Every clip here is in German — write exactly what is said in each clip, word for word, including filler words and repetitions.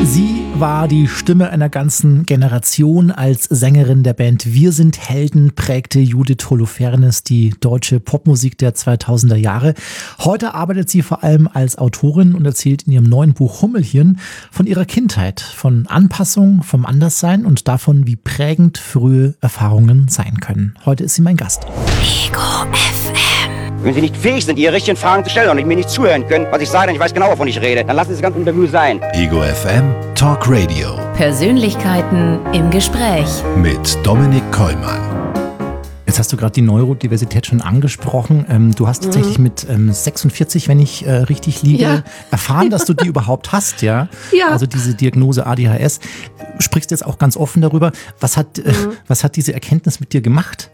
Sie war die Stimme einer ganzen Generation. Als Sängerin der Band Wir sind Helden prägte Judith Holofernes die deutsche Popmusik der zweitausender Jahre. Heute arbeitet sie vor allem als Autorin und erzählt in ihrem neuen Buch Hummelhirn von ihrer Kindheit, von Anpassung, vom Anderssein und davon, wie prägend frühe Erfahrungen sein können. Heute ist sie mein Gast. Ego F M. Wenn Sie nicht fähig sind, Ihre richtigen Fragen zu stellen und mir nicht zuhören können, was ich sage, denn ich weiß genau, wovon ich rede, dann lassen Sie das ganze Interview sein. Ego F M Talk Radio. Persönlichkeiten im Gespräch. Mit Dominik Kollmann. Jetzt hast du gerade die Neurodiversität schon angesprochen. Ähm, du hast tatsächlich mhm. mit ähm, sechsundvierzig, wenn ich äh, richtig liege, ja. erfahren, dass du die überhaupt hast, ja? Ja. Also diese Diagnose A D H S. Sprichst jetzt auch ganz offen darüber. Was hat, mhm. äh, was hat diese Erkenntnis mit dir gemacht?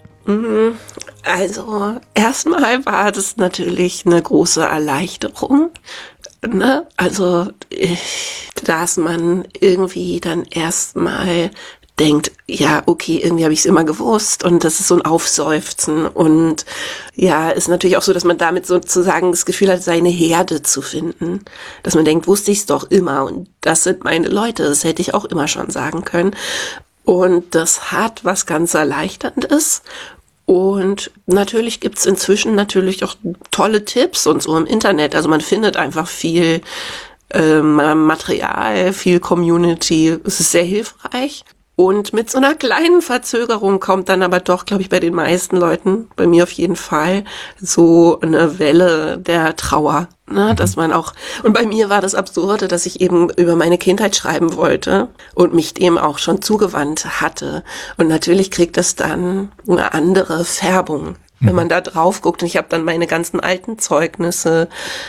Also erstmal war das natürlich eine große Erleichterung, ne? Also dass man irgendwie dann erstmal denkt, ja, okay, irgendwie habe ich es immer gewusst und das ist so ein Aufseufzen und ja, ist natürlich auch so, dass man damit sozusagen das Gefühl hat, seine Herde zu finden, dass man denkt, wusste ich es doch immer und das sind meine Leute, das hätte ich auch immer schon sagen können. Und das hat was ganz Erleichterndes. Und natürlich gibt's inzwischen natürlich auch tolle Tipps und so im Internet. Also man findet einfach viel äh, Material, viel Community. Es ist sehr hilfreich. Und mit so einer kleinen Verzögerung kommt dann aber doch, glaube ich, bei den meisten Leuten, bei mir auf jeden Fall, so eine Welle der Trauer. Ne, dass man auch, und bei mir war das Absurde, dass ich eben über meine Kindheit schreiben wollte und mich dem auch schon zugewandt hatte. Und natürlich kriegt das dann eine andere Färbung, wenn man da drauf guckt. Und ich habe dann meine ganzen alten Zeugnisse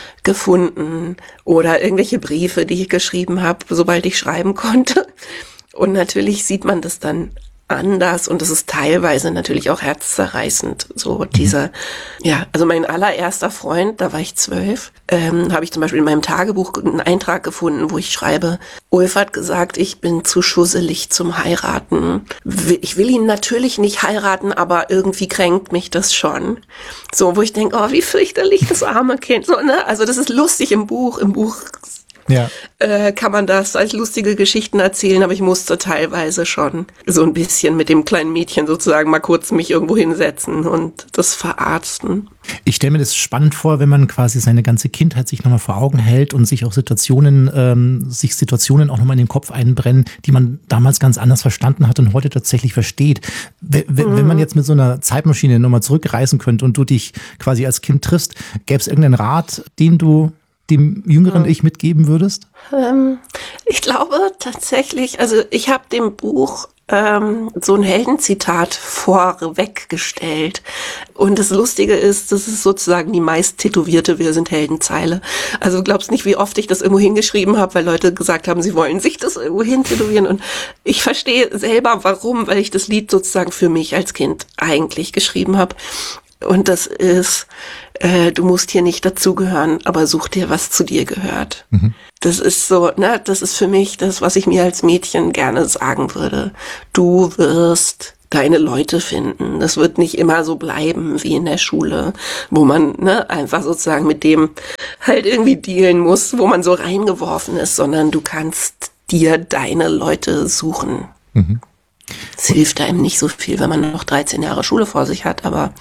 gefunden oder irgendwelche Briefe, die ich geschrieben habe, sobald ich schreiben konnte. Und natürlich sieht man das dann anders und das ist teilweise natürlich auch herzzerreißend. So dieser, ja, also mein allererster Freund, da war ich zwölf, ähm, habe ich zum Beispiel in meinem Tagebuch einen Eintrag gefunden, wo ich schreibe, Ulf hat gesagt, ich bin zu schusselig zum Heiraten. Ich will ihn natürlich nicht heiraten, aber irgendwie kränkt mich das schon. So, wo ich denke, oh, wie fürchterlich das arme Kind. So, ne? Also das ist lustig im Buch, im Buch Ja. Äh, kann man das als lustige Geschichten erzählen, aber ich musste teilweise schon so ein bisschen mit dem kleinen Mädchen sozusagen mal kurz mich irgendwo hinsetzen und das verarzten. Ich stelle mir das spannend vor, wenn man quasi seine ganze Kindheit sich nochmal vor Augen hält und sich auch Situationen, ähm, sich Situationen auch nochmal in den Kopf einbrennen, die man damals ganz anders verstanden hat und heute tatsächlich versteht. W- w- mhm. Wenn man jetzt mit so einer Zeitmaschine nochmal zurückreisen könnte und du dich quasi als Kind triffst, gäbe es irgendeinen Rat, den du dem jüngeren Ich mitgeben würdest? Ähm, ich glaube tatsächlich, also ich habe dem Buch ähm, so ein Heldenzitat vorweggestellt. Und das Lustige ist, das ist sozusagen die meist tätowierte Wir sind Heldenzeile. Also du glaubst nicht, wie oft ich das irgendwo hingeschrieben habe, weil Leute gesagt haben, sie wollen sich das irgendwo hin tätowieren. Und ich verstehe selber, warum, weil ich das Lied sozusagen für mich als Kind eigentlich geschrieben habe. Und das ist, äh, du musst hier nicht dazugehören, aber such dir, was zu dir gehört. Mhm. Das ist so, ne, das ist für mich das, was ich mir als Mädchen gerne sagen würde. Du wirst deine Leute finden. Das wird nicht immer so bleiben wie in der Schule, wo man ne einfach sozusagen mit dem halt irgendwie dealen muss, wo man so reingeworfen ist, sondern du kannst dir deine Leute suchen. Mhm. Es hilft einem nicht so viel, wenn man noch dreizehn Jahre Schule vor sich hat, aber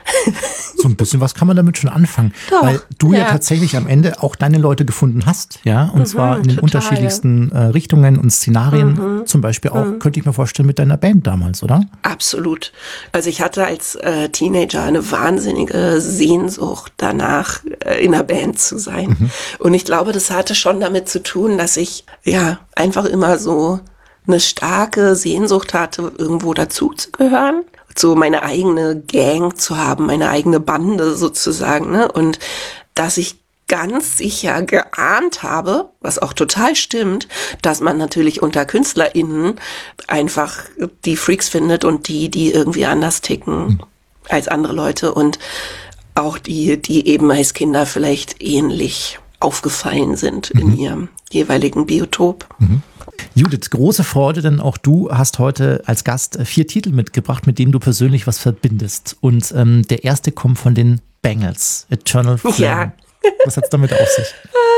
so ein bisschen was kann man damit schon anfangen, Doch, weil du ja. ja tatsächlich am Ende auch deine Leute gefunden hast, ja, und mhm, zwar in den total. unterschiedlichsten äh, Richtungen und Szenarien, mhm. zum Beispiel auch, mhm. könnte ich mir vorstellen, mit deiner Band damals, oder? Absolut. Also ich hatte als äh, Teenager eine wahnsinnige Sehnsucht danach, äh, in einer Band zu sein. Mhm. Und ich glaube, das hatte schon damit zu tun, dass ich ja einfach immer so eine starke Sehnsucht hatte, irgendwo dazu zu gehören, so meine eigene Gang zu haben, meine eigene Bande sozusagen, ne? Und dass ich ganz sicher geahnt habe, was auch total stimmt, dass man natürlich unter KünstlerInnen einfach die Freaks findet und die, die irgendwie anders ticken mhm. als andere Leute und auch die, die eben als Kinder vielleicht ähnlich aufgefallen sind mhm. in ihrem jeweiligen Biotop. Mhm. Judith, große Freude, denn auch du hast heute als Gast vier Titel mitgebracht, mit denen du persönlich was verbindest. Und ähm, der erste kommt von den Bangles, Eternal Flame. Ja. Was hat's damit auf sich?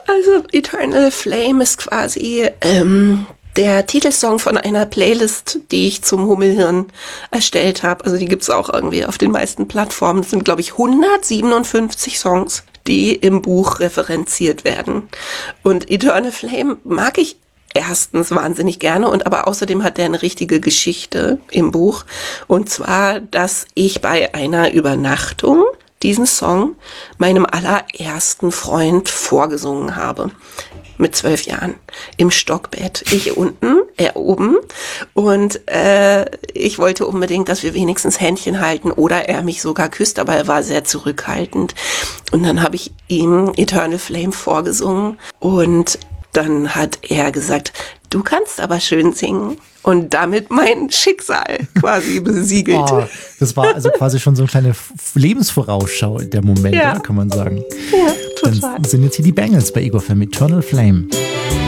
Also Eternal Flame ist quasi ähm, der Titelsong von einer Playlist, die ich zum Hummelhirn erstellt habe. Also die gibt's auch irgendwie auf den meisten Plattformen. Das sind, glaube ich, hundertsiebenundfünfzig Songs, die im Buch referenziert werden. Und Eternal Flame mag ich erstens wahnsinnig gerne und aber außerdem hat der eine richtige Geschichte im Buch. Und zwar, dass ich bei einer Übernachtung diesen Song meinem allerersten Freund vorgesungen habe. Mit zwölf Jahren. Im Stockbett. Ich unten, er oben. Und äh, ich wollte unbedingt, dass wir wenigstens Händchen halten oder er mich sogar küsst, aber er war sehr zurückhaltend. Und dann habe ich ihm Eternal Flame vorgesungen und dann hat er gesagt, du kannst aber schön singen. Und damit mein Schicksal quasi besiegelt. Oh, das war also quasi schon so eine kleine Lebensvorausschau der Moment, ja. Kann man sagen. Ja, total. Dann sind jetzt hier die Bangles bei Ego F M, Eternal Flame.